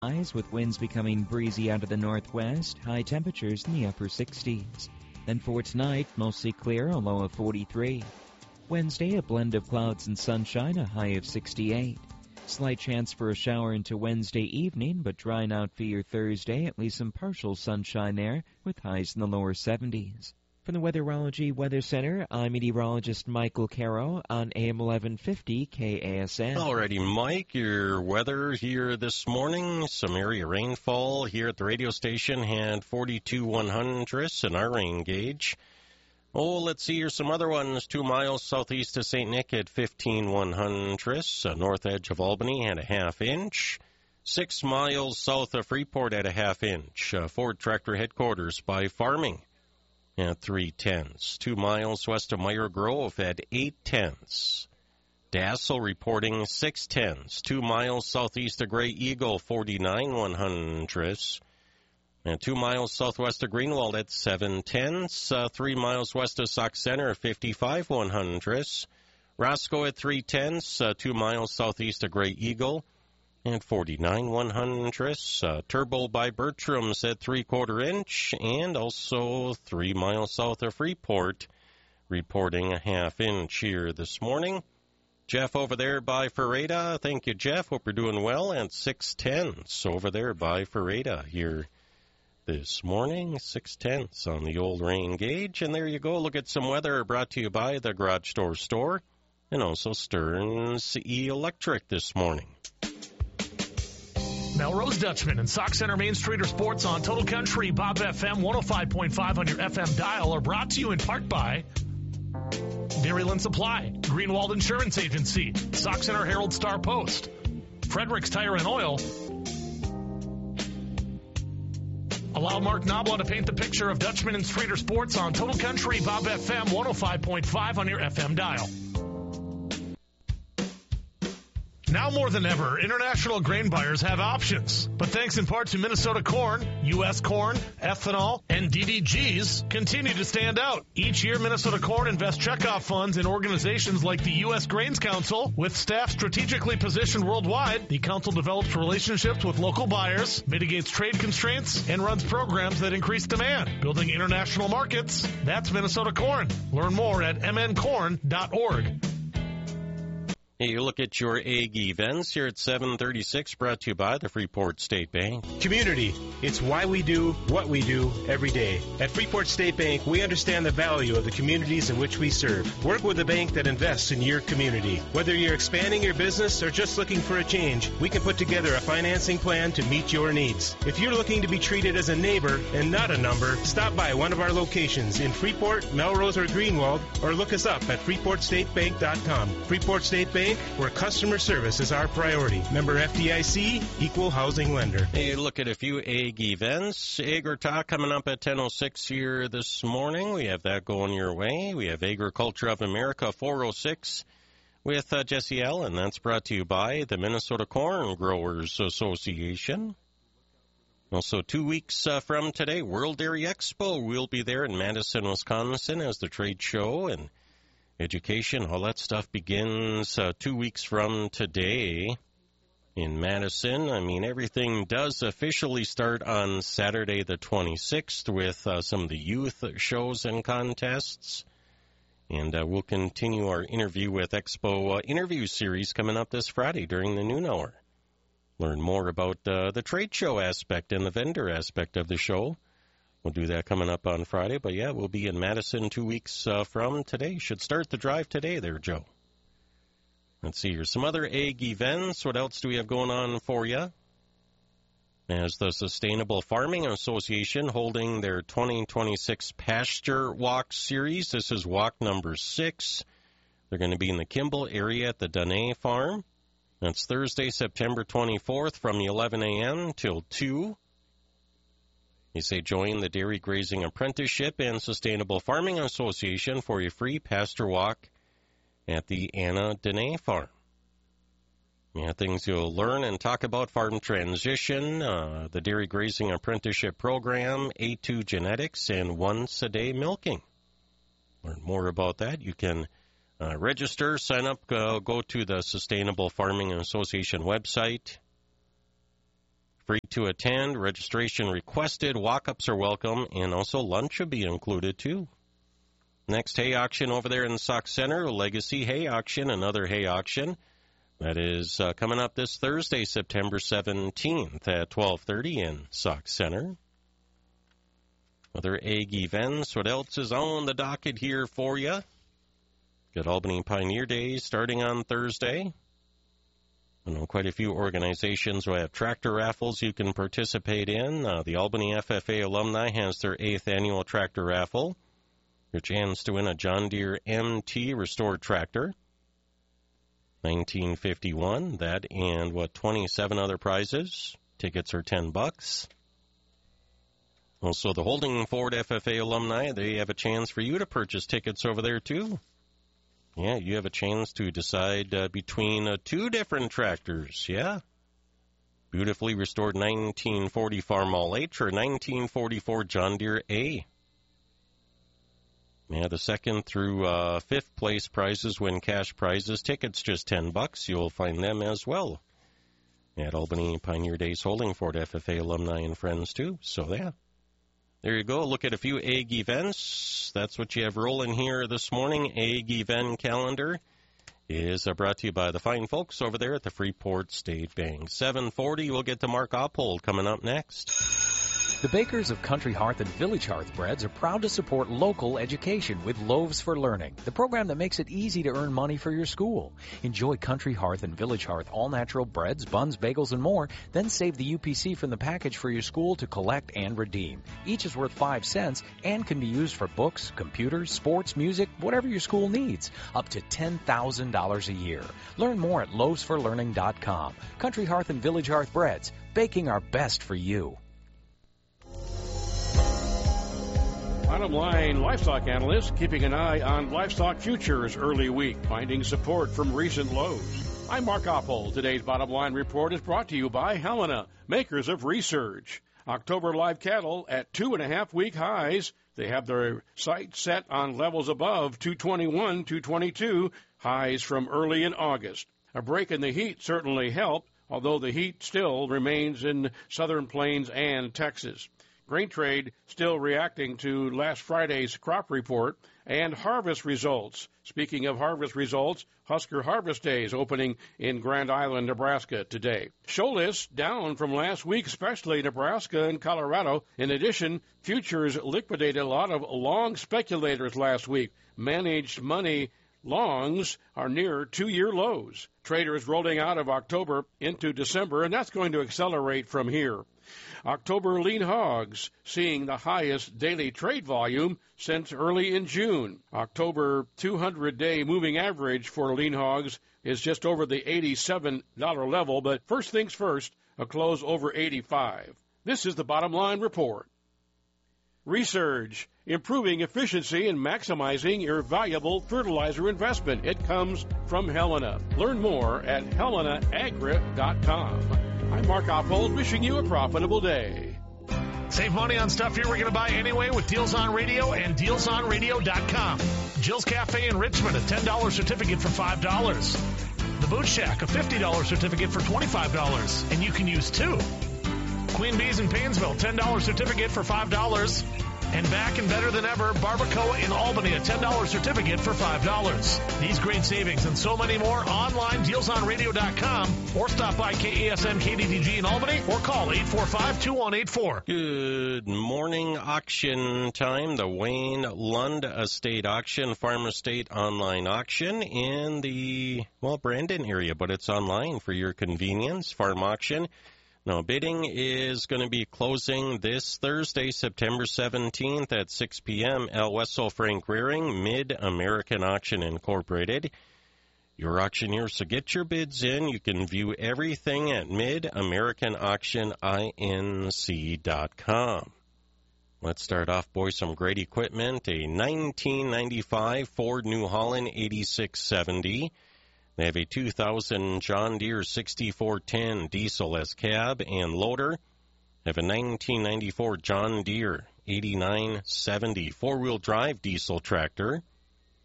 Highs with winds becoming breezy out of the northwest, high temperatures in the upper 60s. Then for tonight, mostly clear, a low of 43. Wednesday, a blend of clouds and sunshine, a high of 68. Slight chance for a shower into Wednesday evening, but drying out for your Thursday, at least some partial sunshine there, with highs in the lower 70s. From the Weatherology Weather Center, I'm meteorologist Michael Caro on AM 1150 KASN. Alrighty, Mike, your weather here this morning. Some area rainfall here at the radio station had 42 100ths in our rain gauge. Oh, let's see, here's some other ones. 2 miles southeast of St. Nick at 15 100ths. North edge of Albany had a half inch. 6 miles south of Freeport at a half inch. Ford Tractor Headquarters by Farming at 3/10. 2 miles west of Meyer Grove at 8/10. Dassel reporting 6/10. 2 miles southeast of Grey Eagle, 49 100ths. And 2 miles southwest of Greenwald at 7/10. 3 miles west of Sauk Center, 55 100ths. Roscoe at 3/10. 2 miles southeast of Grey Eagle at 49 100ths. Turbo by Bertram's at 3/4 inch, and also 3 miles south of Freeport, reporting a half inch here this morning. Jeff over there by Ferreira. Thank you, Jeff. Hope you're doing well. And 6/10 over there by Ferreira here this morning. 6/10 on the old rain gauge. And there you go. Look at some weather brought to you by the Garage Door Store and also Stearns Electric this morning. Melrose Dutchman and Sauk Center Main Street Sports on Total Country, Bob FM 105.5 on your FM dial are brought to you in part by Dairyland Supply, Greenwald Insurance Agency, Sauk Center Herald Star Post, Fredericks Tire and Oil. Allow Mark Nobla to paint the picture of Dutchman and Streeter Sports on Total Country, Bob FM 105.5 on your FM dial. Now more than ever, international grain buyers have options. But thanks in part to Minnesota corn, U.S. corn, ethanol, and DDGs continue to stand out. Each year, Minnesota corn invests checkoff funds in organizations like the U.S. Grains Council. With staff strategically positioned worldwide, the council develops relationships with local buyers, mitigates trade constraints, and runs programs that increase demand, building international markets. That's Minnesota corn. Learn more at mncorn.org. Hey, you look at your ag events here at 7:36, brought to you by the Freeport State Bank. Community. It's why we do what we do every day. At Freeport State Bank, we understand the value of the communities in which we serve. Work with a bank that invests in your community. Whether you're expanding your business or just looking for a change, we can put together a financing plan to meet your needs. If you're looking to be treated as a neighbor and not a number, stop by one of our locations in Freeport, Melrose, or Greenwald, or look us up at freeportstatebank.com. Freeport State Bank, where customer service is our priority. Member FDIC, equal housing lender. Hey, look at a few ag events. Agri Talk coming up at 10:06 here this morning. We have that going your way. We have Agriculture of America 406 with Jesse Allen. That's brought to you by the Minnesota Corn Growers Association. Also, 2 weeks from today, World Dairy Expo. We'll be there in Madison, Wisconsin as the trade show and education, all that stuff begins 2 weeks from today in Madison. I mean, everything does officially start on Saturday the 26th with some of the youth shows and contests. And we'll continue our interview with Expo interview series coming up this Friday during the noon hour. Learn more about the trade show aspect and the vendor aspect of the show. We'll do that coming up on Friday. But, yeah, we'll be in Madison 2 weeks from today. Should start the drive today there, Joe. Let's see, here's some other ag events. What else do we have going on for you? As the Sustainable Farming Association holding their 2026 Pasture Walk Series. This is walk number 6. They're going to be in the Kimball area at the Danae Farm. That's Thursday, September 24th from 11 a.m. till 2. They say join the Dairy Grazing Apprenticeship and Sustainable Farming Association for a free pasture walk at the Anna Danae Farm. Yeah, things you'll learn and talk about: farm transition, the Dairy Grazing Apprenticeship Program, A2 genetics, and once-a-day milking. Learn more about that. You can register, sign up, go to the Sustainable Farming Association website. Free to attend, registration requested, walk-ups are welcome, and also lunch will be included too. Next hay auction over there in the Sauk Center, Legacy Hay Auction, another hay auction. That is coming up this Thursday, September 17th at 12:30 in Sauk Center. Other egg events. What else is on the docket here for you? Got Albany Pioneer Days starting on Thursday. I know quite a few organizations will have tractor raffles you can participate in. The Albany FFA alumni has their 8th annual tractor raffle. Your chance to win a John Deere MT restored tractor. 1951, that and 27 other prizes. Tickets are $10. Also, the Holding Ford FFA alumni, they have a chance for you to purchase tickets over there too. Yeah, you have a chance to decide between 2 different tractors, yeah. Beautifully restored 1940 Farmall H or 1944 John Deere A. Yeah, the 2nd through 5th place prizes win cash prizes. Tickets just $10. You'll find them as well at Albany Pioneer Days Holding Ford FFA alumni and friends too. So, yeah. There you go. Look at a few egg events. That's what you have rolling here this morning. Egg event calendar is brought to you by the fine folks over there at the Freeport State Bank. 7:40, we'll get to Mark Oppold coming up next. The bakers of Country Hearth and Village Hearth Breads are proud to support local education with Loaves for Learning, the program that makes it easy to earn money for your school. Enjoy Country Hearth and Village Hearth all-natural breads, buns, bagels, and more. Then save the UPC from the package for your school to collect and redeem. Each is worth 5 cents and can be used for books, computers, sports, music, whatever your school needs. Up to $10,000 a year. Learn more at loavesforlearning.com. Country Hearth and Village Hearth Breads, baking our best for you. Bottom line, livestock analysts keeping an eye on livestock futures early week, finding support from recent lows. I'm Mark Oppold. Today's Bottom Line report is brought to you by Helena, makers of Resurge. October live cattle at 2.5-week highs. They have their sights set on levels above 221, 222, highs from early in August. A break in the heat certainly helped, although the heat still remains in southern plains and Texas. Grain trade still reacting to last Friday's crop report and harvest results. Speaking of harvest results, Husker Harvest Days opening in Grand Island, Nebraska today. Show list down from last week, especially Nebraska and Colorado. In addition, futures liquidated a lot of long speculators last week. Managed money longs are near 2-year lows. Traders rolling out of October into December, and that's going to accelerate from here. October lean hogs seeing the highest daily trade volume since early in June. October 200-day moving average for lean hogs is just over the $87 level, but first things first, a close over 85. This is the Bottom Line report. Resurge, improving efficiency and maximizing your valuable fertilizer investment. It comes from Helena. Learn more at helenaagra.com. I'm Mark Oppold, wishing you a profitable day. Save money on stuff you were going to buy anyway with Deals on Radio and DealsOnRadio.com. Jill's Cafe in Richmond, a $10 certificate for $5. The Boot Shack, a $50 certificate for $25. And you can use 2. Queen Bee's in Painesville, $10 certificate for $5. And back and better than ever, Barbacoa in Albany, a $10 certificate for $5. These great savings and so many more online, DealsOnRadio.com, or stop by KASM KDDG in Albany, or call 845-2184. Good morning. Auction time. The Wayne Lund Estate Auction, Farm Estate online auction in the, Brandon area, but it's online for your convenience. Farm auction. Now, bidding is going to be closing this Thursday, September 17th at 6 p.m. El Wesso Frank Rearing, Mid-American Auction Incorporated. Your auctioneer, so get your bids in. You can view everything at MidAmericanAuctionInc.com. Let's start off, boys, some great equipment. A 1995 Ford New Holland 8670. They have a 2000 John Deere 6410 diesel as cab and loader. They have a 1994 John Deere 8970 four-wheel drive diesel tractor.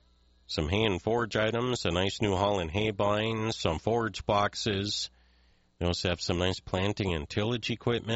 Some hay and forage items, a nice New Holland hay bind, some forage boxes, We also have some nice planting and tillage equipment.